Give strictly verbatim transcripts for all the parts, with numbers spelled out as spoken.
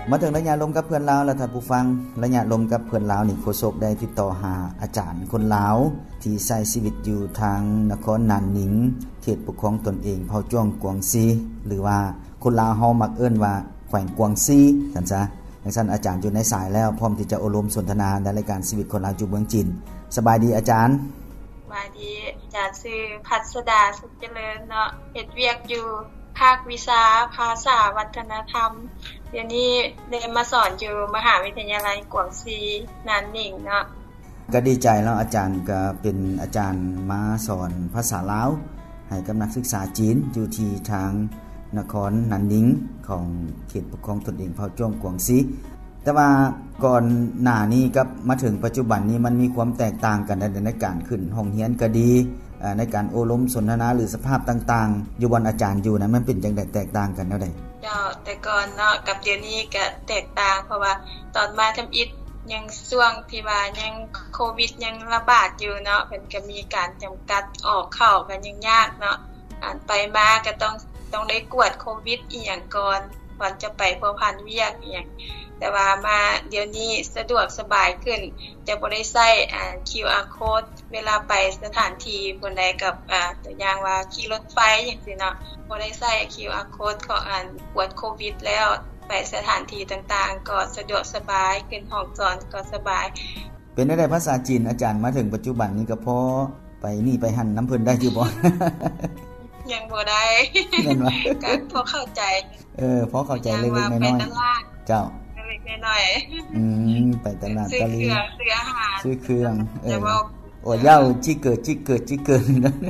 มาถึงระยะลมกับเพื่อนลาวและท่านผู้ฟังระยะลมกับเพื่อนลาวนี่โฆษกได้ติดต่อหาอาจารย์คนลาวที่ใช้ชีวิตอยู่ทางนครนานหนิงเขตปกครองตนเองเผ่าจ้วงกวางซีหรือว่าคนลาวเฮามักเอิ้นว่าแขวงกวางซีซั่นซะดังนั้นอาจารย์อยู่ในสายแล้วพร้อมที่จะอบรมสนทนาในรายการชีวิตคนลาวอยู่เมืองจีนสบายดีอาจารย์สบายดีอาจารย์ชื่อพัสดาสุขเจริญเนาะเฮ็ดเวียกอยู่ภาควิชาภาษาวัฒนธรรมเดี๋ยวนี้ได้มาสอนอยู่มหาวิทยาลัยกวางซีนานหนิงเนาะก็ดีใจแล้วอาจารย์ก็เป็นอาจารย์มาสอนภาษาลาวให้กับนักศึกษาจีนอยู่ที่ทางนครนานหนิงของเขตปกครองตนเองเผ่าจ้วงกวางซีแต่ว่าก่อนหน้านี้กับมาถึงปัจจุบันนี้มันมีความแตกต่างกันในการขึ้นห้องเรียนก็ดีในการอบรมสนทนาหรือสภาพต่างๆอยู่บนอาจารย์อยู่นะมันเป็นจังได๋แตกต่างกันแนวใดเจ้าแต่ก่อนเนาะกับเดี๋ยวนี้ก็แตกต่างเพราะว่าตอนมาทำอิฐยังช่วงที่ว่ายังโควิดยังระบาดอยู่เนาะเพิ่นก็มีการจำกัดออกเข้ากันยังยากเนาะอ่านไปมาก็ต้องต้องได้กวดโควิดอีหยังก่อนก่อนจะไปพัวพันเวียกอีหยังแต่ว่ามาเดี๋ยวนี้สะดวกสบายขึ้นจะบ่ได้ใช้อ่า คิว อาร์ Code เวลาไปสถานที่บนใดกับอ่าตัวอย่างว่าขี่รถไฟจังซี่เนาะบ่ได้ใช้ คิว อาร์ Code ของอันกวดโควิดแล้วไปสถานที่ต่างๆก็สะดวกสบายขึ้นห้องสอนก็สบายเป็นได้ภาษาจีนอาจารย์มาถึงปัจจุบันนี้ก็พอไปนี่ไปหั่นน้ำเพิ่นได้อยู่บ่ยังบ่ได้แม่นว่าก็พอเข้าใจเออพอเข้าใจเล็กๆน้อยๆเจ้าเล็กๆน้อยๆอืมไปตลาดตะลีซื้ออาหารซื้อเครื่องเออโอ้ยาวจิเกิดจิเกิดจิเกิด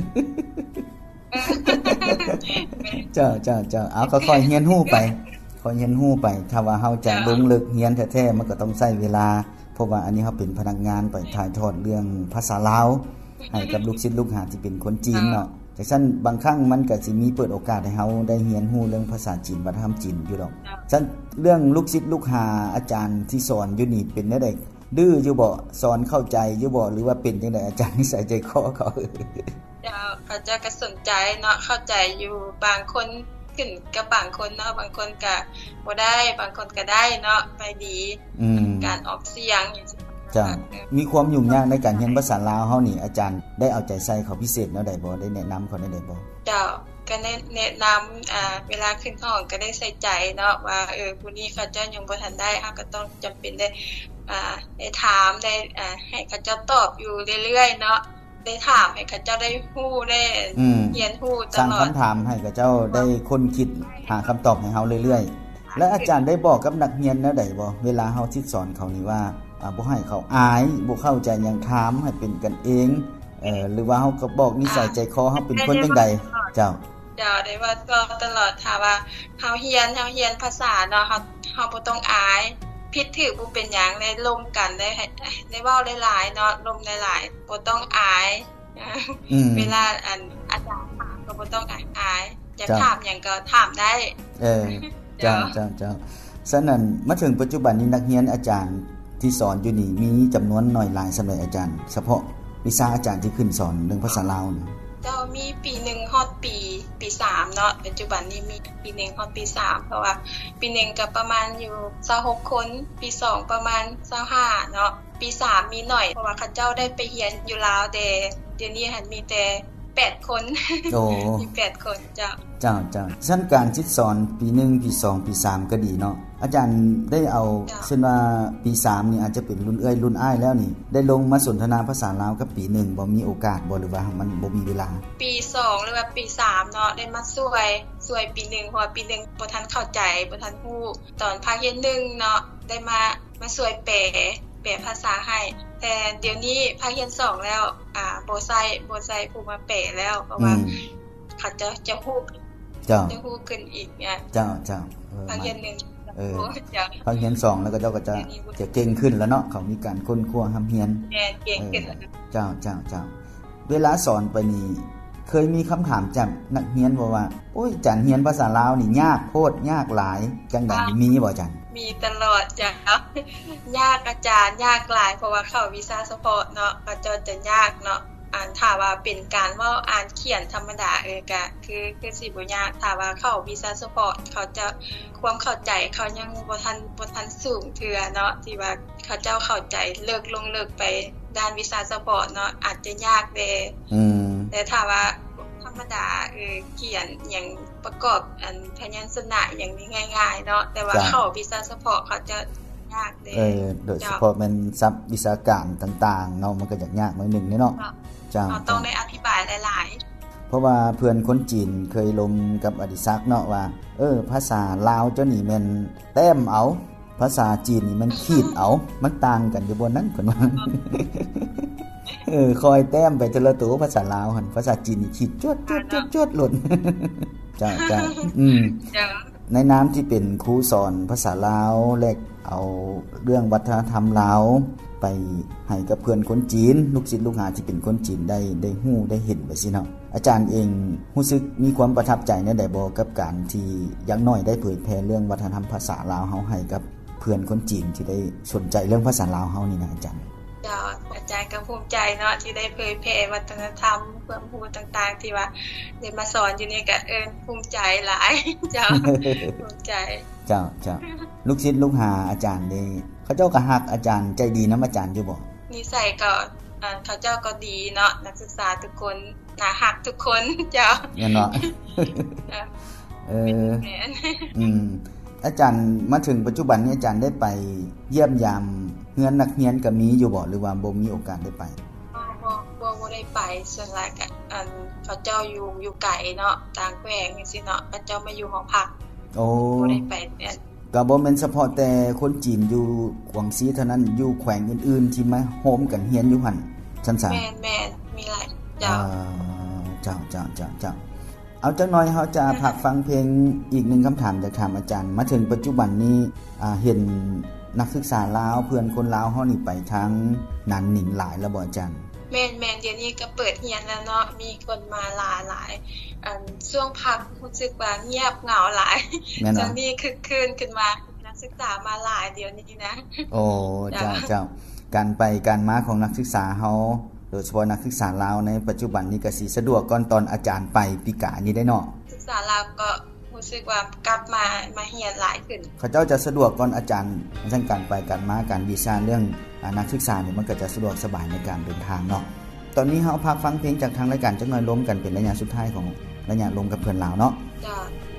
เจ้าๆๆเอาค่อยๆเรียนรู้ไปค่อยเรียนรู้ไปถ้าว่าเฮาจะลงลึกเรียนแท้ๆมันก็ต้องใช้เวลาเพราะว่าอันนี้เฮาเป็นพนักงานไปถ่ายทอดเรื่องภาษาลาวให้กับลูกศิษย์ลูกหาที่เป็นคนจีนเนาะจังซั่นบางครั้งมันก็สิมีเปิดโอกาสให้เฮาได้เรียนรู้เรื่องภาษาจีนวัฒนธรรมจีนอยู่ดอกซั่นเรื่องลูกศิษย์ลูกหาอาจารย์ที่สอนอยู่นี่เป็นแนวใดดื้ออยู่บ่สอนเข้าใจอยู่บ่หรือว่าเป็นจังได๋อาจารย์นิสัยใจคอเขาเจ้าเขาจะก็สนใจเนาะเข้าใจอยู่บางคนขึ้นกับบางคนเนาะบางคนก็บ่ได้บางคนก็ได้เนาะไปดีอืมการออกเสียงอย่างซี่จ้ะมีความยุ่งยากในการเรียนภาษาลาวเฮานี่อาจารย์ได้เอาใจใส่เขาพิเศษแนวใดบ่ได้แนะนำเขาได้บ่เจ้าก็แนะนำอ่าเวลาขึ้นห้องก็ได้ใส่ใจเนาะว่าเออผู้นี้เขาเจ้ายังบ่ทันได้เฮาก็ต้องจำเป็นได้อ่าได้ถามได้อ่าให้เขาเจ้าตอบอยู่เรื่อยๆเนาะได้ถามให้เขาเจ้าได้ฮู้ได้เรียนฮู้ตลอดสั่งคำถามให้เขาเจ้าได้ค้นคิดหาคำตอบให้เฮาเรื่อยๆและอาจารย์ได้บอกกับนักเรียนแนวใดบ่เวลาเฮาสิสอนเขานี่ว่าอ่าบ่ให้เขาอายบ่เข้าใจหยังถามให้เป็นกันเองเอ่อหรือว่าเฮาก็บอกนิสัยใจคอเฮาเป็นคนจังได๋เจ้าเจ้าได้ว่าก็ตลอดถ้าว่าเฮาเรียนเฮาเรียนภาษาเนาะเฮาเฮาบ่ต้องอายผิดถูกบ่เป็นหยังได้ร่วมกันได้ได้เว้าหลายๆเนาะร่วมหลายๆบ่ต้องอายเวลาอันอาจารย์ถามก็บ่ต้องอายอยากถามหยังก็ถามได้เออเจ้าๆๆฉะนั้นมาถึงปัจจุบันนี้นักเรียนอาจารย์ที่สอนอยู่นี่มีจำนวนน้อยหลายสำหรับอาจารย์เฉพาะวิชาอาจารย์ที่ขึ้นสอนเรื่องภาษาลาวนี่เจ้ามีปีหนึ่งฮอดปีปีสามเนาะปัจจุบันนี้มีปีหนึ่งฮอดปีสามเพราะว่าปีหนึ่งก็ประมาณอยู่ยี่สิบหกคนปีสองประมาณยี่สิบห้าเนาะปีสามมีหน่อยเพราะว่าเขาเจ้าได้ไปเรียนอยู่ลาวแต่เดี๋ยวนี้หันมีแต่แปดคนโอ้มีแปดคนเจ้าเจ้าๆชั้นการสิสอนปีหนึ่งปีสองปีสามก็ดีเนาะอาจารย์ได้เอาเช่นว่าปีสามนี่อาจจะเป็นรุ่นเอ้ยรุ่นอ้ายแล้วนี่ได้ลงมาสนทนาภาษาลาวกับปีหนึ่งบ่มีโอกาสบ่หรือว่ามันบ่มีเวลาปีสองหรือว่าปีสามเนาะได้มาช่วยช่วยปีหนึ่งเพราะว่าปีหนึ่งบ่ทันเข้าใจบ่ทันฮู้ตอนภาคเรียนหนึ่งเนาะได้มามาช่วยแปลแปลภาษาให้แต่เดี๋ยวนี้ภาคเรียนสองแล้วอ่าบ่ใช้บ่ใช้ผู้มาแปลแล้วเพราะว่าเขาจะจะฮู้เจ้าจะฮู้ขึ้นอีกเนี่ยเจ้าๆเออภาคเรียนหนึ่งเออภาคเรียนสองแล้วก็เจ้าก็จะจะเก่งขึ้นแล้วเนาะเขามีการค้นคว้าหำเรียนแม่นเก่งขึ้นเจ้าๆๆเวลาสอนไปนี่เคยมีคำถามจากนักเรียนบ่ว่าโอ้ยอาจารย์เรียนภาษาลาวนี่ยากโพดยากหลายจังได๋มีบ่อาจารย์มีตลอดจ้ะยากอาจารย์ยากหลายเพราะว่าเข้าวิชาเฉพาะเนาะก็จะจะยากเนาะอ่านถ้าว่าเป็นการเว้าอ่านเขียนธรรมดาเออก็คือคือสิบ่ยากถ้าว่าเข้าวีซ่าซัพพอร์ตเขาจะความเข้าใจเขายังบ่ทันบ่ทันสูงเทื่อเนาะที่ว่าเขาเจ้าเข้าใจเลิกลงเลิกไปด้านวีซ่าซัพพอร์ตเนาะอาจจะยากแน่อืมแต่ถ้าว่าธรรมดาเออเขียนหยังประกอบอันพยัญชนะอย่างนี้ง่ายๆเนาะแต่ว่าเข้าวีซ่าซัพพอร์ตเขาจะยากเด้เออโดยเฉพาะมันศัพท์วิชาการต่างๆเนาะมันก็ยากๆหน่อยนึงเนาะจ้าต้องได้อธิบายหลายๆเพราะว่าเพื่อนคนจีนเคยลมกับอดิศักดิ์เนาะว่าเออภาษาลาวเจ้านี่แม่นแต้มเอาภาษาจีนนี่มันขีดเอามันต่างกันอยู่บนนั้นเพิ่นว่าเออคอยแต้มไปทีละตัวภาษาลาวหั่นภาษาจีนนี่ขีดจวดๆๆๆหล่นจ้าๆอืมในน้ำที่เป็นครูสอนภาษาลาวแลกเอาเรื่องวัฒนธรรมลาวไปให้กับเพื่อนคนจีนลูกศิษย์ลูกหาที่เป็นคนจีนได้ได้ฮู้ได้เห็นไปสิเนาะอาจารย์เองรู้สึกมีความประทับใจในได้บ่กับการที่อย่างน้อยได้เผยแพร่เรื่องวัฒนธรรมภาษาลาวเฮาให้กับเพื่อนคนจีนที่ได้สนใจเรื่องภาษาลาวเฮานี่นะอาจารย์จ้าอาจารย์ก็ภูมิใจเนาะที่ได้เผยแพร่วัฒนธรรมความรู้ต่างๆที่ว่าได้มาสอนอยู่นี่ก็เอิ้นภูมิใจหลายจ้าภูมิใจเจ้าๆลูกศิษย์ลูกหาอาจารย์นี่เขาเจ้าก็ฮักอาจารย์ใจดีนำอาจารย์อยู่บ่นิสัยก็อ่าเขาเจ้าก็ดีเนาะนักศึกษาทุกคนน่าฮักทุกคนเจ้าแม่นเนาะเอออืมอาจารย์มาถึงปัจจุบันนี้อาจารย์ได้ไปเยี่ยมยามเฮือนนักเรียนก็มีอยู่บ่หรือว่าบ่มีโอกาสได้ไปบ่บ่บ่บ่ได้ไปส่วนหลายก็อันเขาเจ้าอยู่อยู่ไกลเนาะต่างแขวงจังซี่เนาะเขาเจ้ามาอยู่หอพักโอ้บ่ได้ไปเนี่ยก็บ่แม่นเฉพาะแต่คนจีนอยู่กวางซีเท่านั้นอยู่แขวงอื่นๆที่มาโฮมกันเรียนอยู่หั่นซั่นซะแม่นๆมีหลายเจ้าเจ้าๆๆๆเอาจักหน่อยเฮาจะพักฟังเพลงอีกหนึ่งคำถามจากถามอาจารย์มาถึงปัจจุบันนี้อ่าเห็นนักศึกษาลาวเพื่อนคนลาวเฮานี่ไปทางนันหนิงหลายแล้วบ่อาจารย์แม่นๆเดี๋ยวนี้ก็เปิดเรียนแล้วเนาะมีคนมาหลายๆอันช่วงพักรู้สึกว่าเงียบเหงาหลายจังนี้คึกคืนขึ้นมานักศึกษามาหลายเดี๋ยวนี้นะโอ้เจ้าๆการไปการมาของนักศึกษาเฮาโดยเฉพาะนักศึกษาลาวในปัจจุบันนี้ก็สิสะดวกก่อนตอนอาจารย์ไปปีกานี้ได้เนาะศึกษาลาวก็รู้สึกว่ากลับมามาเรียนหลายขึ้นเขาเจ้าจะสะดวกก่อนอาจารย์ทั้งการไปการมาการวีซ่าเรื่องนักศึกษานี่มันก็จะสะดวกสบายในการเดินทางเนาะตอนนี้เฮาพักฟังเพลงจากทางรายการจักหน่อยล้มกันเป็นระยะสุดท้ายของระยะลมกับเพื่อนลาวเนาะจ้ะ